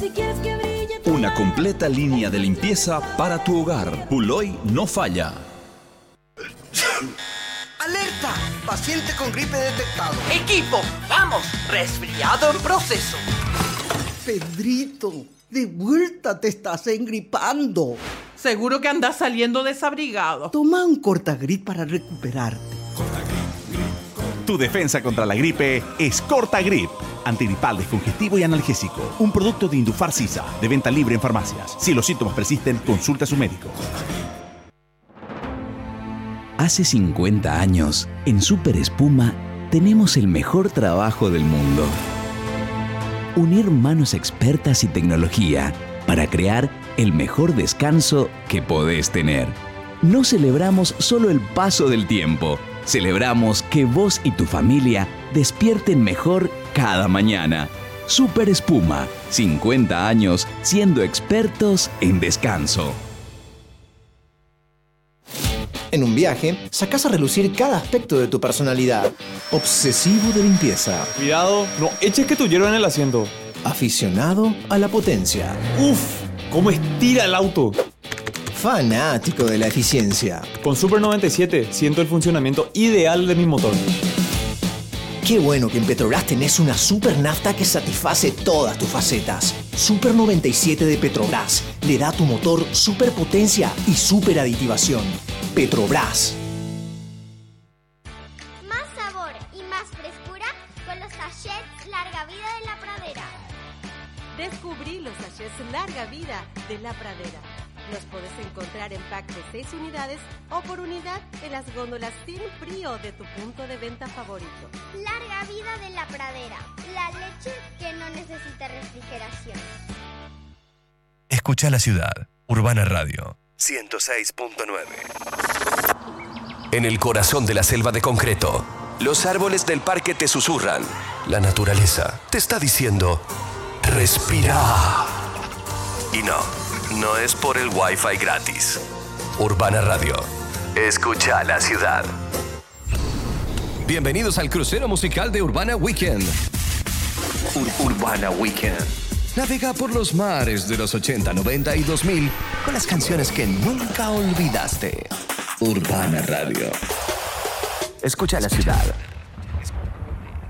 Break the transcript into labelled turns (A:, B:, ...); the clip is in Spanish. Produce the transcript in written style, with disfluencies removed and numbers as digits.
A: Una completa línea de limpieza para tu hogar. Puloy no falla.
B: ¡Alerta! Paciente con gripe detectado.
C: ¡Equipo! ¡Vamos! ¡Resfriado en proceso!
B: Pedrito, de vuelta te estás engripando.
D: Seguro que andas saliendo desabrigado.
B: Toma un Cortagrip para recuperarte.
E: Tu defensa contra la gripe es Cortagrip. Antigripal, descongestivo y analgésico. Un producto de Indufar Sisa, de venta libre en farmacias. Si los síntomas persisten, consulta a su médico.
F: Hace 50 años, en Super Espuma, tenemos el mejor trabajo del mundo. Unir manos expertas y tecnología para crear el mejor descanso que podés tener. No celebramos solo el paso del tiempo, celebramos que vos y tu familia despierten mejor cada mañana. Super Espuma, 50 años siendo expertos en descanso.
G: En un viaje, sacás a relucir cada aspecto de tu personalidad. Obsesivo de limpieza.
H: Cuidado, no eches que tu hierro en el asiento.
G: Aficionado a la potencia.
H: ¡Uf! ¿Cómo estira el auto?
G: Fanático de la eficiencia.
H: Con Super 97 siento el funcionamiento ideal de mi motor.
G: Qué bueno que en Petrobras tenés una super nafta que satisface todas tus facetas. Super 97 de Petrobras le da a tu motor superpotencia y super aditivación. Petrobras.
I: Más sabor y más frescura con los sachets Larga Vida de la Pradera.
J: Descubrí los sachets Larga Vida de la Pradera. Los podés encontrar en pack de 6 unidades o por unidad en las góndolas sin frío de tu punto de venta favorito.
I: Larga Vida de la Pradera, la leche que no necesita refrigeración.
K: Escucha la ciudad, Urbana Radio 106.9. En el corazón de la selva de concreto, los árboles del parque te susurran. La naturaleza te está diciendo: respira. Y no es por el Wi-Fi gratis. Urbana Radio. Escucha la ciudad. Bienvenidos al crucero musical de Urbana Weekend. Urbana Weekend. Navega por los mares de los 80, 90 y 2000 con las canciones que nunca olvidaste. Urbana Radio. Escucha la ciudad.